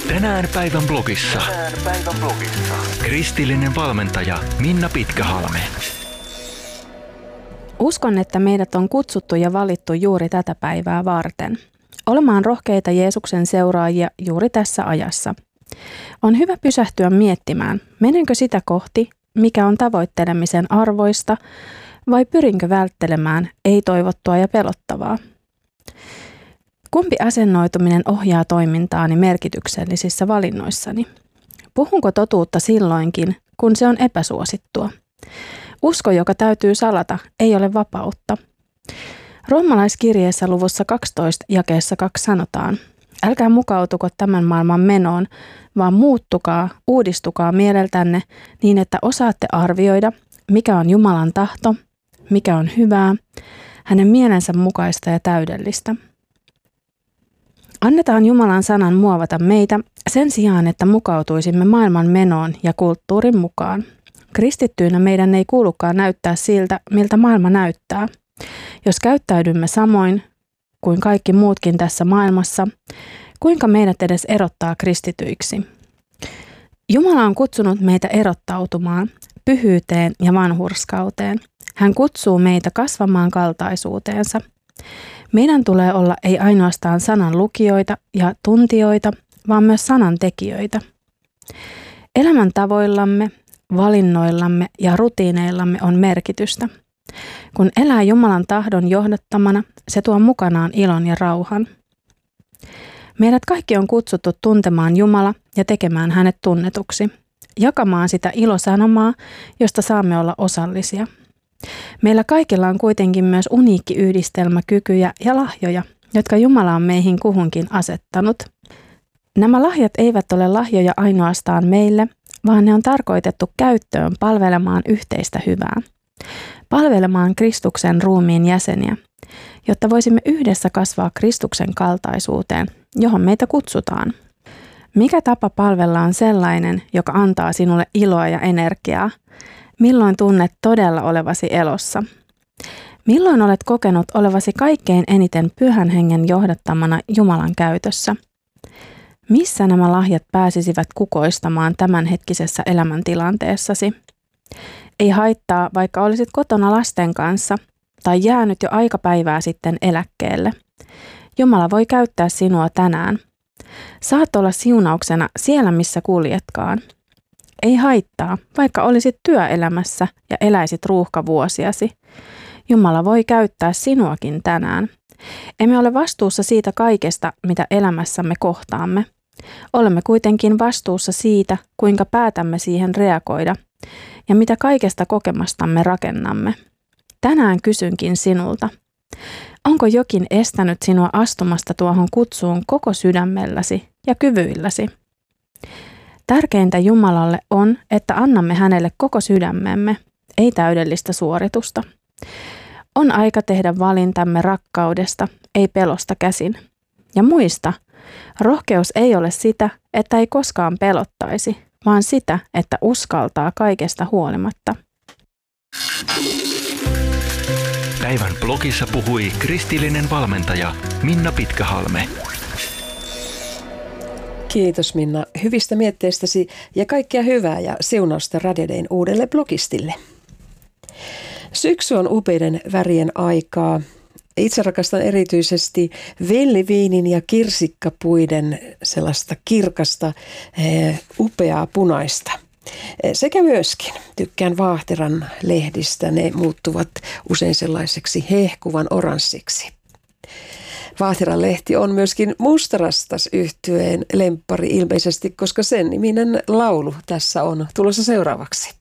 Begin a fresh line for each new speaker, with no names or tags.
Tänään päivän blogissa. Kristillinen valmentaja Minna Pitkähalme.
Uskon, että meidät on kutsuttu ja valittu juuri tätä päivää varten. Olemaan rohkeita Jeesuksen seuraajia juuri tässä ajassa. On hyvä pysähtyä miettimään, menenkö sitä kohti, mikä on tavoittelemisen arvoista, vai pyrinkö välttelemään ei-toivottua ja pelottavaa. Kumpi asennoituminen ohjaa toimintaani merkityksellisissä valinnoissani? Puhunko totuutta silloinkin, kun se on epäsuosittua? Usko, joka täytyy salata, ei ole vapautta. Roomalaiskirjeessä luvussa 12 jakeessa 2 sanotaan: älkää mukautuko tämän maailman menoon, vaan muuttukaa, uudistukaa mieleltänne niin, että osaatte arvioida, mikä on Jumalan tahto, mikä on hyvää, hänen mielensä mukaista ja täydellistä. Annetaan Jumalan sanan muovata meitä sen sijaan, että mukautuisimme maailman menoon ja kulttuurin mukaan. Kristittyinä meidän ei kuulukaan näyttää siltä, miltä maailma näyttää. Jos käyttäydymme samoin kuin kaikki muutkin tässä maailmassa, kuinka meidät edes erottaa kristityiksi? Jumala on kutsunut meitä erottautumaan, pyhyyteen ja vanhurskauteen. Hän kutsuu meitä kasvamaan kaltaisuuteensa. Meidän tulee olla ei ainoastaan sanan lukijoita ja tuntijoita, vaan myös sanan tekijöitä. Elämän tavoillamme, valinnoillamme ja rutiineillamme on merkitystä. Kun elää Jumalan tahdon johdattamana, se tuo mukanaan ilon ja rauhan. Meidät kaikki on kutsuttu tuntemaan Jumala ja tekemään hänet tunnetuksi, jakamaan sitä ilosanomaa, josta saamme olla osallisia. Meillä kaikilla on kuitenkin myös uniikki yhdistelmä kykyjä ja lahjoja, jotka Jumala on meihin kuhunkin asettanut. Nämä lahjat eivät ole lahjoja ainoastaan meille, vaan ne on tarkoitettu käyttöön palvelemaan yhteistä hyvää. Palvelemaan Kristuksen ruumiin jäseniä, jotta voisimme yhdessä kasvaa Kristuksen kaltaisuuteen, johon meitä kutsutaan. Mikä tapa palvella on sellainen, joka antaa sinulle iloa ja energiaa? Milloin tunnet todella olevasi elossa? Milloin olet kokenut olevasi kaikkein eniten Pyhän Hengen johdattamana Jumalan käytössä? Missä nämä lahjat pääsisivät kukoistamaan tämänhetkisessä elämäntilanteessasi? Ei haittaa, vaikka olisit kotona lasten kanssa tai jäänyt jo aika päivää sitten eläkkeelle. Jumala voi käyttää sinua tänään. Saat olla siunauksena siellä, missä kuljetkaan. Ei haittaa, vaikka olisit työelämässä ja eläisit ruuhkavuosiasi. Jumala voi käyttää sinuakin tänään. Emme ole vastuussa siitä kaikesta, mitä elämässämme kohtaamme. Olemme kuitenkin vastuussa siitä, kuinka päätämme siihen reagoida ja mitä kaikesta kokemastamme rakennamme. Tänään kysynkin sinulta. Onko jokin estänyt sinua astumasta tuohon kutsuun koko sydämelläsi ja kyvyilläsi? Tärkeintä Jumalalle on, että annamme hänelle koko sydämemme, ei täydellistä suoritusta. On aika tehdä valintamme rakkaudesta, ei pelosta käsin. Ja muista, rohkeus ei ole sitä, että ei koskaan pelottaisi, vaan sitä, että uskaltaa kaikesta huolimatta.
Päivän blogissa puhui kristillinen valmentaja Minna Pitkähalme.
Kiitos Minna hyvistä mietteistäsi ja kaikkea hyvää ja siunausta Radio Dayn uudelle blogistille. Syksy on upeiden värien aikaa. Itse rakastan erityisesti velliviinin ja kirsikkapuiden sellaista kirkasta, upeaa punaista. Sekä myöskin tykkään Vaahteran lehdistä, ne muuttuvat usein sellaiseksi hehkuvan oranssiksi. Vaahteran lehti on myöskin Mustarastas -yhtyeen lemppari ilmeisesti, koska sen niminen laulu tässä on tulossa seuraavaksi.